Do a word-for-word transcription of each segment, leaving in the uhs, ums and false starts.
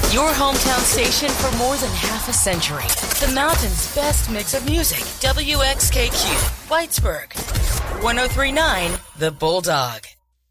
Your hometown station for more than half a century. The mountain's best mix of music. W X K Q, Whitesburg. one oh three point nine, The Bulldog.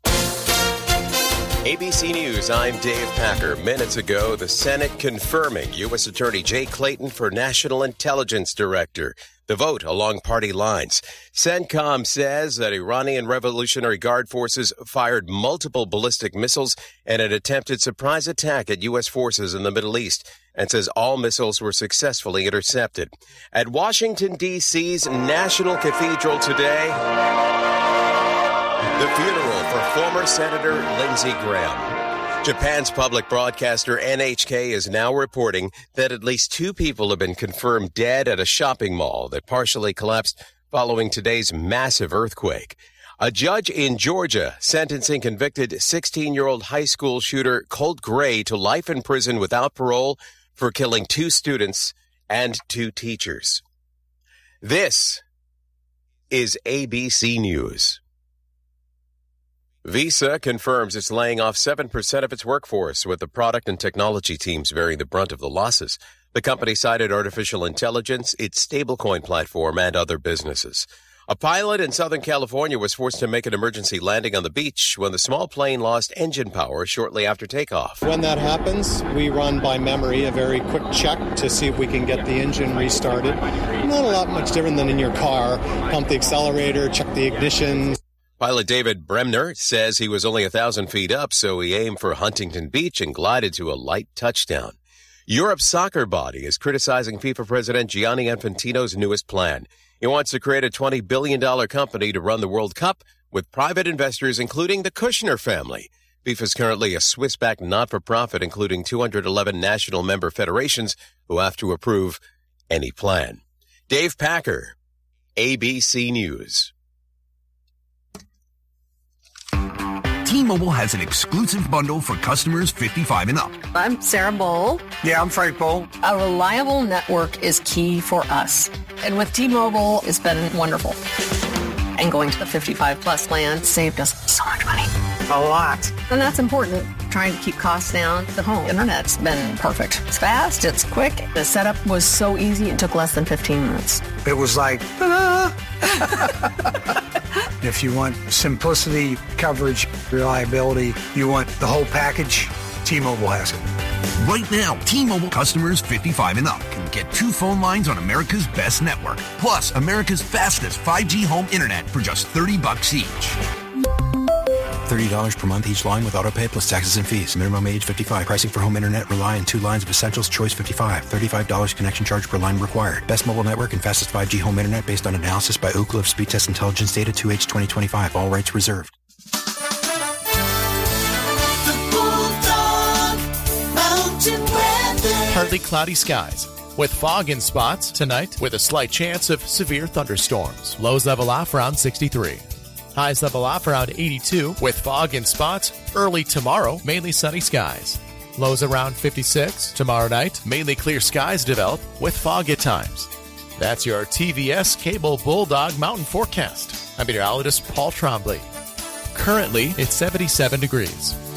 A B C News, I'm Dave Packer. Minutes ago, the Senate confirming U S Attorney Jay Clayton for National Intelligence Director. The vote along party lines. CENTCOM says that Iranian Revolutionary Guard forces fired multiple ballistic missiles in an attempted surprise attack at U S forces in the Middle East, and says all missiles were successfully intercepted. At Washington, D C's National Cathedral today, the funeral for former Senator Lindsey Graham. Japan's public broadcaster N H K is now reporting that at least two people have been confirmed dead at a shopping mall that partially collapsed following today's massive earthquake. A judge in Georgia sentencing convicted sixteen-year-old high school shooter Colt Gray to life in prison without parole for killing two students and two teachers. This is A B C News. Visa confirms it's laying off seven percent of its workforce, with the product and technology teams bearing the brunt of the losses. The company cited artificial intelligence, its stablecoin platform, and other businesses. A pilot in Southern California was forced to make an emergency landing on the beach when the small plane lost engine power shortly after takeoff. When that happens, we run by memory a very quick check to see if we can get the engine restarted. Not a lot much different than in your car. Pump the accelerator, check the ignition. Pilot David Bremner says he was only a thousand feet up, so he aimed for Huntington Beach and glided to a light touchdown. Europe's soccer body is criticizing FIFA President Gianni Infantino's newest plan. He wants to create a twenty billion dollars company to run the World Cup with private investors, including the Kushner family. FIFA is currently a Swiss-backed not-for-profit, including two hundred eleven national member federations who have to approve any plan. Dave Packer, A B C News. T-Mobile has an exclusive bundle for customers fifty-five and up. I'm Sarah Bowl. Yeah, I'm Frank Bowl. A reliable network is key for us. And with T-Mobile, it's been wonderful. And going to the fifty-five plus plan saved us so much money. A lot. And that's important. Trying to keep costs down. The home internet's been perfect. It's fast, it's quick. The setup was so easy, it took less than fifteen minutes. It was like, ah. If you want simplicity, coverage, reliability, you want the whole package, T-Mobile has it. Right now, T-Mobile customers fifty-five and up can get two phone lines on America's best network, plus America's fastest five G home internet for just thirty bucks each. thirty dollars per month each line with autopay plus taxes and fees. Minimum age fifty-five. Pricing for home internet rely on two lines of Essentials Choice fifty-five. thirty-five dollars connection charge per line required. Best mobile network and fastest five G home internet based on analysis by Ookla of Speed Test Intelligence data two H twenty twenty-five. All rights reserved. The Bulldog Mountain Weather. Partly cloudy skies with fog in spots tonight with a slight chance of severe thunderstorms. Lows level off around sixty-three. Highs level off around eighty-two with fog in spots. Early tomorrow, mainly sunny skies. Lows around fifty-six. Tomorrow night, mainly clear skies develop with fog at times. That's your T V S Cable Bulldog Mountain Forecast. I'm meteorologist Paul Trombley. Currently, it's seventy-seven degrees.